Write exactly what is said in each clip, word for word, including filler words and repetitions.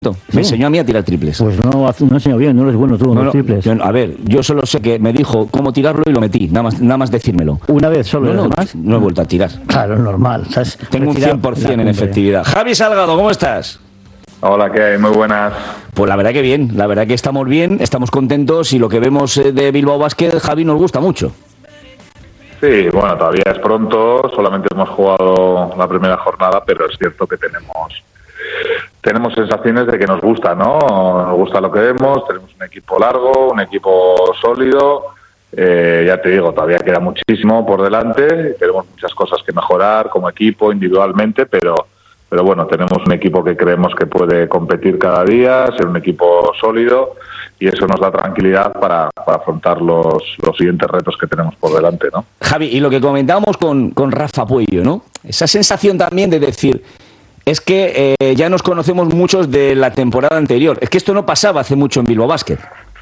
Me ¿Sí? enseñó a mí a tirar triples. Pues no, no enseñó bien, no eres bueno tú, No, los no, triples. yo- a ver, yo solo sé que me dijo cómo tirarlo y lo metí, nada más, nada más decírmelo. Una vez solo, No, ¿y no, demás? no he vuelto a tirar. Claro, normal. ¿Sabes? Tengo un Retirar cien por la ciento en cumbre. efectividad. Javi Salgado, ¿cómo estás? Hola, ¿qué hay? Muy buenas. Pues la verdad que bien, la verdad que estamos bien, estamos contentos y lo que vemos eh, de Bilbao Basket, Javi, nos gusta mucho. Sí, bueno, todavía es pronto, solamente hemos jugado la primera jornada, pero es cierto que tenemos tenemos sensaciones de que nos gusta, ¿no? Nos gusta lo que vemos, tenemos un equipo largo, un equipo sólido, eh, ya te digo, todavía queda muchísimo por delante, tenemos muchas cosas que mejorar como equipo, individualmente, pero pero bueno, tenemos un equipo que creemos que puede competir cada día, ser un equipo sólido, y eso nos da tranquilidad para, para afrontar los, los siguientes retos que tenemos por delante, ¿no? Javi, y lo que comentábamos con, con Rafa Puello, ¿no? Esa sensación también de decir, es que eh, ya nos conocemos muchos de la temporada anterior. Es que esto no pasaba hace mucho en Bilbao Basket.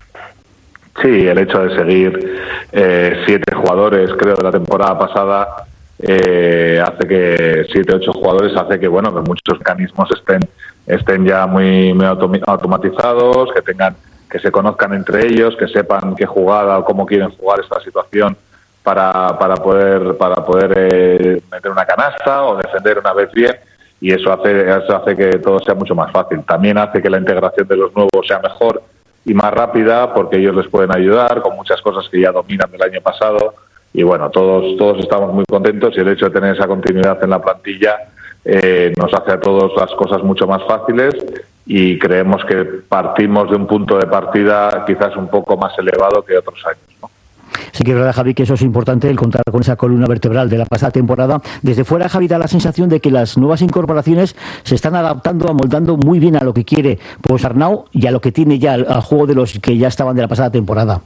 Sí, el hecho de seguir eh, siete jugadores, creo, de la temporada pasada, eh, hace que siete, ocho jugadores, hace que, bueno, que muchos mecanismos estén estén ya muy, muy automi- automatizados, que tengan, que se conozcan entre ellos, que sepan qué jugada o cómo quieren jugar esta situación para, para poder para poder eh, meter una canasta o defender una vez bien, y eso hace eso hace que todo sea mucho más fácil. También hace que la integración de los nuevos sea mejor y más rápida, porque ellos les pueden ayudar con muchas cosas que ya dominan del año pasado, y bueno, todos todos estamos muy contentos, y el hecho de tener esa continuidad en la plantilla eh, nos hace a todos las cosas mucho más fáciles, y creemos que partimos de un punto de partida quizás un poco más elevado que otros años, ¿no? Sí que es verdad, Javi, que eso es importante, el contar con esa columna vertebral de la pasada temporada. Desde fuera, Javi, da la sensación de que las nuevas incorporaciones se están adaptando, amoldando muy bien a lo que quiere pues Arnau y a lo que tiene ya al, al juego de los que ya estaban de la pasada temporada.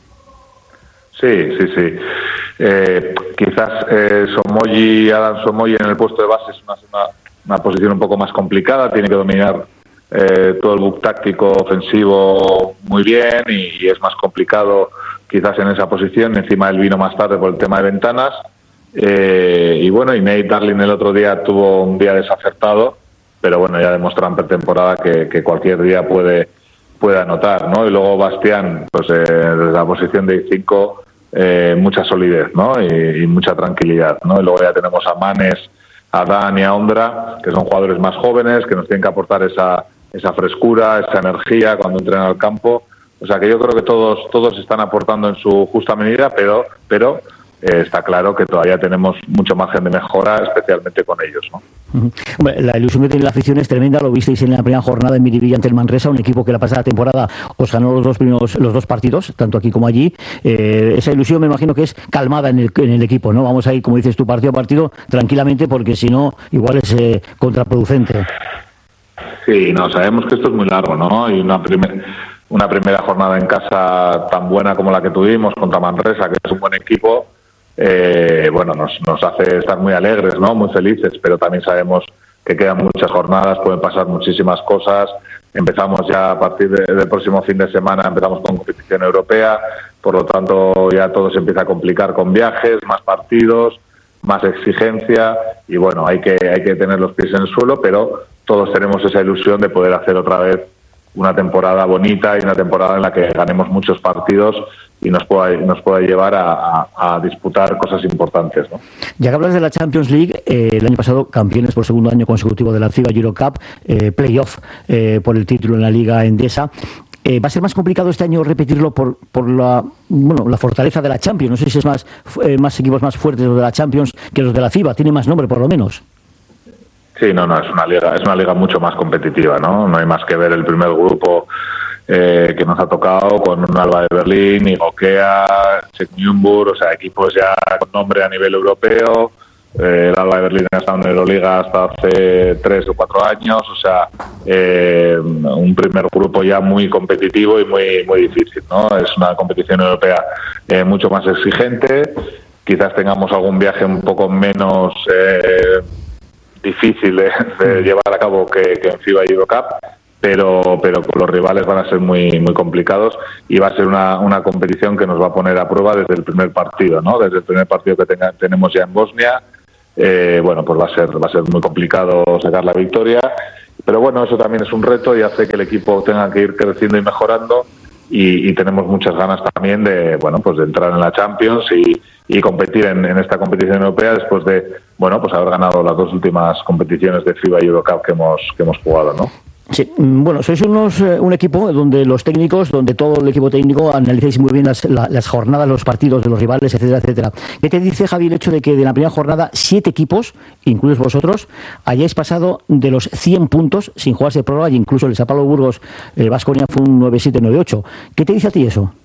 Sí, sí, sí. Eh, quizás eh, Somoyi, Adam Somoyi en el puesto de base es una, una, una posición un poco más complicada, tiene que dominar eh, todo el book táctico ofensivo muy bien, y, y es más complicado quizás en esa posición. Encima él vino más tarde por el tema de ventanas, eh, y bueno, y Nate Darling el otro día tuvo un día desacertado, pero bueno, ya demostró en pretemporada que, que cualquier día puede puede anotar, ¿no? Y luego Bastián, pues eh, desde la posición de I cinco, eh, mucha solidez, ¿no? Y, y mucha tranquilidad, ¿no? Y luego ya tenemos a Manes, a Dan y a Ondra, que son jugadores más jóvenes, que nos tienen que aportar esa esa frescura, esa energía cuando entren al campo. O sea que yo creo que todos todos están aportando en su justa medida, pero pero eh, está claro que todavía tenemos mucho margen de mejora, especialmente con ellos, ¿no? Uh-huh. Hombre, la ilusión que tiene la afición es tremenda, lo visteis en la primera jornada en Miribilla ante el Manresa, un equipo que la pasada temporada os ganó los dos primeros, los dos partidos, tanto aquí como allí. Eh, esa ilusión me imagino que es calmada en el, en el equipo, ¿no? Vamos a ir, como dices tú, partido a partido, tranquilamente, porque si no, igual es eh, contraproducente. Sí, no, sabemos que esto es muy largo, ¿no? Y una primer, una primera jornada en casa tan buena como la que tuvimos contra Manresa, que es un buen equipo, eh, bueno, nos, nos hace estar muy alegres, ¿no? Muy felices, pero también sabemos que quedan muchas jornadas, pueden pasar muchísimas cosas. Empezamos ya a partir de, del próximo fin de semana, empezamos con competición europea, por lo tanto ya todo se empieza a complicar con viajes, más partidos, más exigencia, y bueno, hay que hay que tener los pies en el suelo, pero todos tenemos esa ilusión de poder hacer otra vez una temporada bonita y una temporada en la que ganemos muchos partidos y nos pueda, nos pueda llevar a, a, a disputar cosas importantes, ¿no? Ya que hablas de la Champions League, eh, el año pasado campeones por segundo año consecutivo de la FIBA Eurocup, eh, playoff eh, por el título en la Liga Endesa. Eh, ¿Va a ser más complicado este año repetirlo por por la bueno la fortaleza de la Champions? No sé si es más eh, más equipos más fuertes los de la Champions que los de la FIBA, tiene más nombre por lo menos. Sí, no, no, es una liga, es una liga mucho más competitiva, ¿no? No hay más que ver el primer grupo eh, que nos ha tocado con un Alba de Berlín, Igokea, Czech Nürnberg, o sea, equipos ya con nombre a nivel europeo. Eh, el Alba de Berlín ha estado en Euroliga hasta hace tres o cuatro años, o sea, eh, un primer grupo ya muy competitivo y muy muy difícil, ¿no? Es una competición europea eh, mucho más exigente. Quizás tengamos algún viaje un poco menos eh, difícil de, de llevar a cabo que, que en FIBA y Eurocup, pero pero los rivales van a ser muy muy complicados, y va a ser una, una competición que nos va a poner a prueba desde el primer partido, ¿no? Desde el primer partido que tenga, tenemos ya en Bosnia, eh, bueno, pues va a ser va a ser muy complicado sacar la victoria, pero bueno, eso también es un reto y hace que el equipo tenga que ir creciendo y mejorando, y, y tenemos muchas ganas también de, bueno, pues de entrar en la Champions y, y competir en, en esta competición europea después de, bueno, pues haber ganado las dos últimas competiciones de FIBA y Eurocup que hemos, que hemos jugado, ¿no? Sí, bueno, sois unos, eh, un equipo donde los técnicos, donde todo el equipo técnico analizáis muy bien las, la, las jornadas, los partidos de los rivales, etcétera, etcétera. ¿Qué te dice, Javi, el hecho de que de la primera jornada siete equipos, incluidos vosotros, hayáis pasado de los cien puntos sin jugarse prórroga, y incluso el Sao Paulo Burgos, el Baskonia fue un nueve siete, nueve ocho? ¿Qué te dice a ti eso?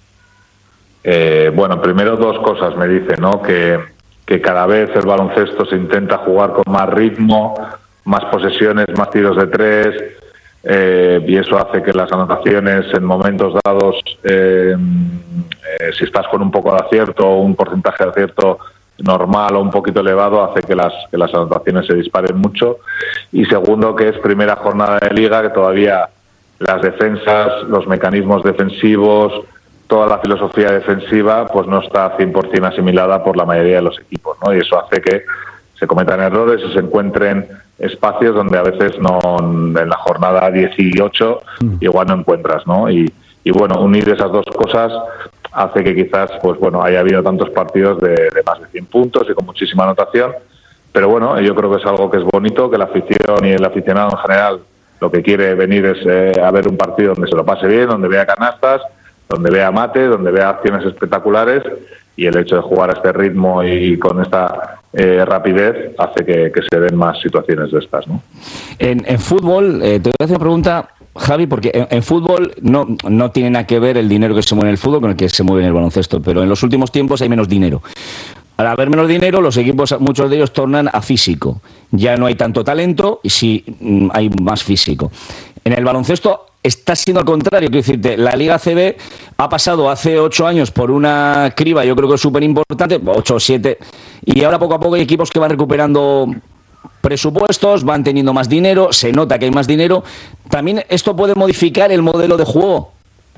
Eh, bueno, primero dos cosas me dice, ¿no? Que, que cada vez el baloncesto se intenta jugar con más ritmo, más posesiones, más tiros de tres, eh, y eso hace que las anotaciones en momentos dados, eh, eh, si estás con un poco de acierto, un porcentaje de acierto normal o un poquito elevado, hace que las, que las anotaciones se disparen mucho. Y segundo, que es primera jornada de liga, que todavía las defensas, los mecanismos defensivos, toda la filosofía defensiva pues no está cien por ciento asimilada por la mayoría de los equipos, ¿no? Y eso hace que se cometan errores y se encuentren espacios donde a veces no, en la jornada dieciocho igual no encuentras, ¿no? Y, y bueno, unir esas dos cosas hace que quizás pues bueno haya habido tantos partidos de, de más de cien puntos y con muchísima anotación, pero bueno, yo creo que es algo que es bonito, que la afición y el aficionado en general lo que quiere venir es eh, a ver un partido donde se lo pase bien, donde vea canastas, donde vea mate, donde vea acciones espectaculares, y el hecho de jugar a este ritmo y con esta eh, rapidez hace que, que se den más situaciones de estas, ¿no? En, en fútbol, eh, te voy a hacer una pregunta, Javi, porque en, en fútbol no, no tiene nada que ver el dinero que se mueve en el fútbol con el que se mueve en el baloncesto, pero en los últimos tiempos hay menos dinero. Al haber menos dinero, los equipos, muchos de ellos, tornan a físico. Ya no hay tanto talento y sí hay más físico. En el baloncesto está siendo al contrario, quiero decirte, la Liga C B ha pasado hace ocho años por una criba, yo creo que es súper importante, ocho o siete, y ahora poco a poco hay equipos que van recuperando presupuestos, van teniendo más dinero, se nota que hay más dinero. ¿También esto puede modificar el modelo de juego?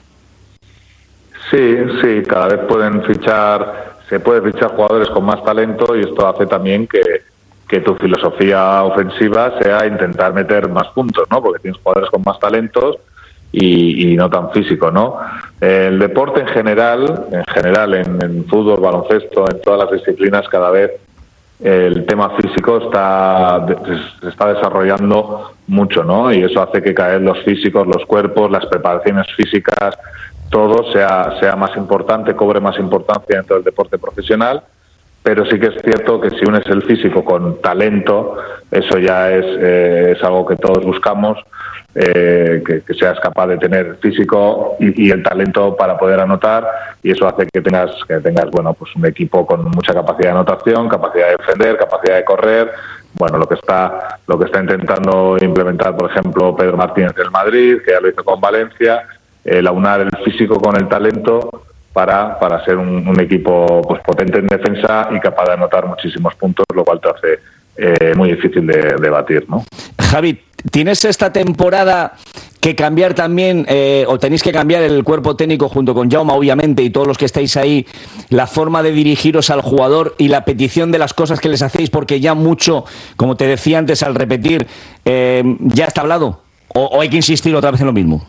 Sí, sí, cada vez pueden fichar, se puede fichar jugadores con más talento, y esto hace también que, que tu filosofía ofensiva sea intentar meter más puntos, ¿no? Porque tienes jugadores con más talentos y, y no tan físico, ¿no? El deporte en general, en general, en, en fútbol, baloncesto, en todas las disciplinas, cada vez el tema físico está se está desarrollando mucho, ¿no? Y eso hace que cada vez los físicos, los cuerpos, las preparaciones físicas, todo sea, sea más importante, cobre más importancia dentro del deporte profesional. Pero sí que es cierto que si unes el físico con talento, eso ya es, eh, es algo que todos buscamos, eh, que, que seas capaz de tener físico y, y el talento para poder anotar, y eso hace que tengas que tengas bueno pues un equipo con mucha capacidad de anotación, capacidad de defender, capacidad de correr. Bueno, lo que está lo que está intentando implementar, por ejemplo, Pedro Martínez del Madrid, que ya lo hizo con Valencia, el aunar el físico con el talento para, para ser un, un equipo pues potente en defensa y capaz de anotar muchísimos puntos, lo cual te hace eh, muy difícil de, de batir, ¿no? Javi, ¿tienes esta temporada que cambiar también, eh, o tenéis que cambiar el cuerpo técnico junto con Jaume, obviamente, y todos los que estáis ahí, la forma de dirigiros al jugador y la petición de las cosas que les hacéis, porque ya mucho, como te decía antes al repetir, eh, ya está hablado? ¿O, o hay que insistir otra vez en lo mismo?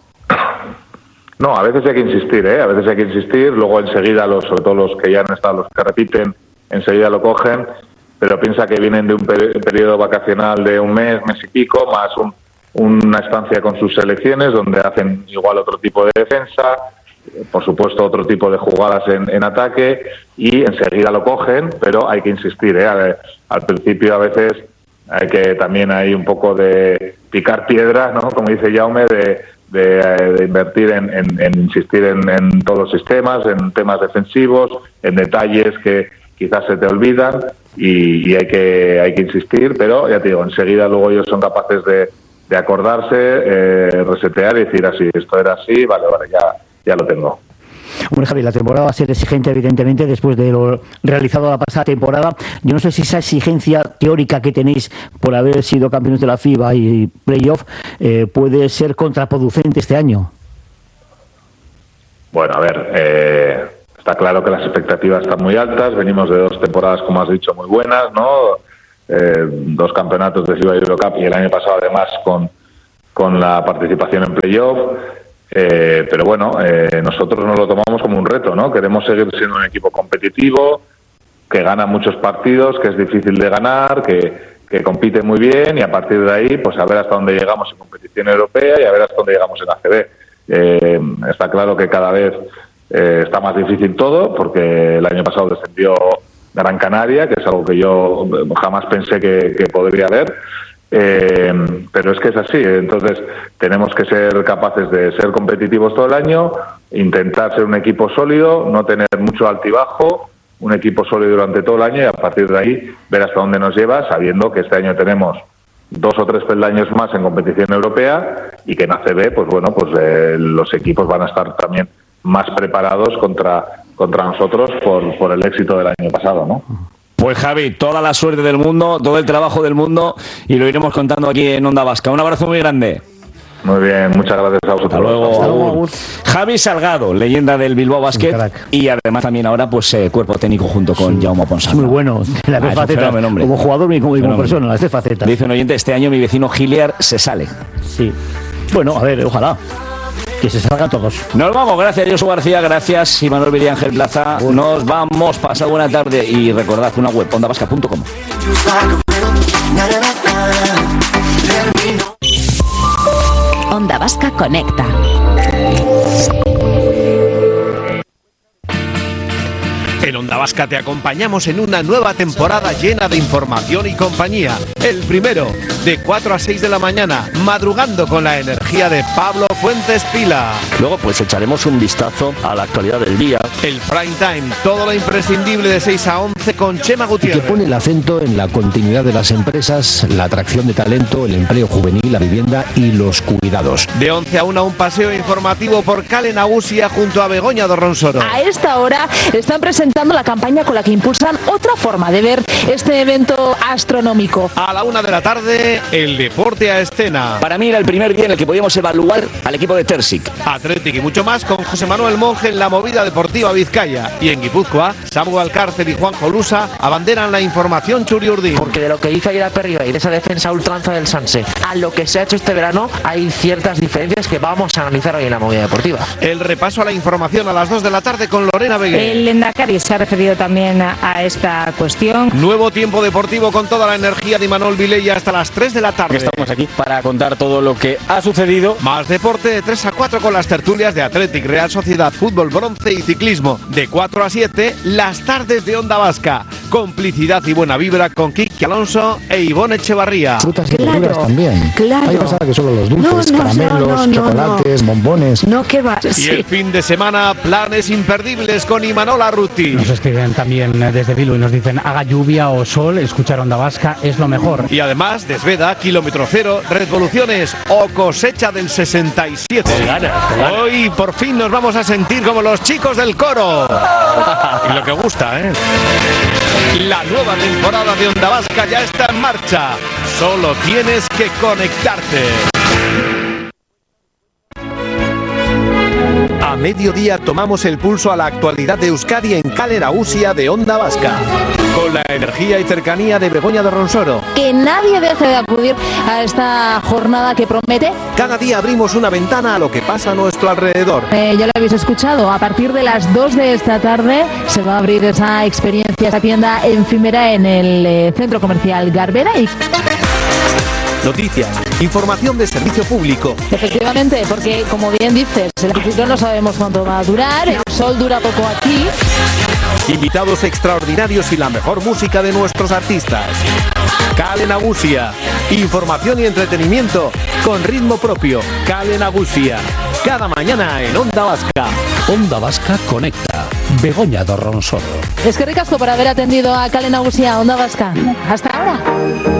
No, a veces hay que insistir, ¿eh? A veces hay que insistir, luego enseguida, los, sobre todo los que ya han estado, los que repiten, enseguida lo cogen, pero piensa que vienen de un peri- periodo vacacional de un mes, mes y pico, más un, una estancia con sus selecciones, donde hacen igual otro tipo de defensa, por supuesto otro tipo de jugadas en, en ataque, y enseguida lo cogen, pero hay que insistir, ¿eh? Al, al principio a veces hay que también hay un poco de picar piedra, ¿no? Como dice Jaume, de De, de invertir en, en, en insistir en, en todos los sistemas, en temas defensivos, en detalles que quizás se te olvidan, y, y hay que hay que insistir, pero ya te digo, enseguida luego ellos son capaces de, de acordarse, eh, resetear y decir así, esto era así, vale, vale, ya, ya lo tengo. Hombre, Javi, la temporada va a ser exigente, evidentemente, después de lo realizado la pasada temporada. Yo no sé si esa exigencia teórica que tenéis por haber sido campeones de la FIBA y playoff eh, puede ser contraproducente este año. Bueno, a ver, eh, está claro que las expectativas están muy altas. Venimos de dos temporadas, como has dicho, muy buenas, ¿no? eh, dos campeonatos de FIBA Eurocup y el año pasado además con, con la participación en playoff. Eh, pero bueno, eh, nosotros nos lo tomamos como un reto, ¿no? Queremos seguir siendo un equipo competitivo, que gana muchos partidos, que es difícil de ganar, que, que compite muy bien, y a partir de ahí, pues a ver hasta dónde llegamos en competición europea y a ver hasta dónde llegamos en A C B. Eh, está claro que cada vez eh, está más difícil todo, porque el año pasado descendió Gran Canaria, que es algo que yo jamás pensé que, que podría haber. Eh, pero es que es así, entonces tenemos que ser capaces de ser competitivos todo el año, intentar ser un equipo sólido, no tener mucho altibajo, un equipo sólido durante todo el año, y a partir de ahí ver hasta dónde nos lleva, sabiendo que este año tenemos dos o tres peldaños más en competición europea y que en A C B, pues bueno, pues eh, los equipos van a estar también más preparados contra, contra nosotros por, por el éxito del año pasado, ¿no? Pues Javi, toda la suerte del mundo, todo el trabajo del mundo, y lo iremos contando aquí en Onda Vasca. Un abrazo muy grande. Muy bien, muchas gracias a vosotros. Hasta luego. Hasta luego. Javi Salgado, leyenda del Bilbao Basket, y además también ahora pues eh, cuerpo técnico junto con sí. Jaume Ponsarnau. Muy bueno, la ah, faceta, como jugador y como, y como persona, las tres facetas. Dice un oyente, este año mi vecino Giliar se sale. Sí. Bueno, a ver, ojalá. Que se salgan todos. Nos vamos, gracias Josu García, gracias Imanol Viriángel Plaza. Bueno. Nos vamos, pasad buena tarde y recordad una web, onda vasca punto com. Onda Vasca Conecta. En Onda Vasca te acompañamos en una nueva temporada llena de información y compañía. El primero, de cuatro a seis de la mañana, madrugando con la energía de Pablo Fuentes Pila. Luego pues echaremos un vistazo a la actualidad del día. El prime time, todo lo imprescindible de seis a once con Chema Gutiérrez. Que pone el acento en la continuidad de las empresas, la atracción de talento, el empleo juvenil, la vivienda y los cuidados. De once a una, un paseo informativo por Cale Nagusia junto a Begoña Dorronsoro. A esta hora están presentando la campaña con la que impulsan otra forma de ver este evento astronómico. A la una de la tarde, el deporte a escena. Para mí era el primer día en el que podíamos evaluar al equipo de Tersic. Athletic y mucho más con José Manuel Monge en la movida deportiva Vizcaya. Y en Guipúzcoa, Samu Alcárcel y Juan Jolusa abanderan la información Churiurdín. Porque de lo que hizo ayer a Perriba y de esa defensa ultranza del Sanse a lo que se ha hecho este verano, hay ciertas diferencias que vamos a analizar hoy en la movida deportiva. El repaso a la información a las dos de la tarde con Lorena Begué. El Endacari se ha referido también a, a esta cuestión. Nuevo tiempo deportivo con toda la energía de Imanol Vilella hasta las tres de la tarde. Estamos aquí para contar todo lo que ha sucedido. Más deporte de tres a cuatro con las tertulias de Athletic, Real Sociedad, Fútbol, Bronce y Ciclismo. De cuatro a siete, las tardes de Onda Vasca. Complicidad y buena vibra con Kiki Alonso e Ivonne Echevarría. Frutas y claro, verduras también. Claro. Hay pensaba que solo los dulces, no, no, caramelos, no, no, chocolates, no, no. bombones. No, que va. Y sí. el fin de semana, planes imperdibles con Imanol Arruti. Nos escriben también desde Bilbao y nos dicen, haga lluvia o sol, escuchar Onda Vasca es lo mejor. Y además, Desveda, Kilómetro Cero, Revoluciones o Cosecha del sesenta y siete. Te gana, te gana. Hoy por fin nos vamos a sentir como los chicos del coro. Y lo que gusta, ¿eh? La nueva temporada de Onda Vasca ya está en marcha. Solo tienes que conectarte. A mediodía tomamos el pulso a la actualidad de Euskadi en Cale Nagusia de Onda Vasca. Con la energía y cercanía de Begoña Dorronsoro. Que nadie deje de acudir a esta jornada que promete. Cada día abrimos una ventana a lo que pasa a nuestro alrededor. Eh, ya lo habéis escuchado, a partir de las dos de esta tarde se va a abrir esa experiencia, esa tienda efímera en el eh, centro comercial Garbera. Y noticias, información de servicio público. Efectivamente, porque como bien dices, el ciclón no sabemos cuánto va a durar, el sol dura poco aquí. Invitados extraordinarios y la mejor música de nuestros artistas. Cale Nagusia, información y entretenimiento con ritmo propio. Cale Nagusia, cada mañana en Onda Vasca. Onda Vasca Conecta. Begoña Dorronsoro. Es que ricasco por haber atendido a Cale Nagusia, Onda Vasca. Hasta ahora.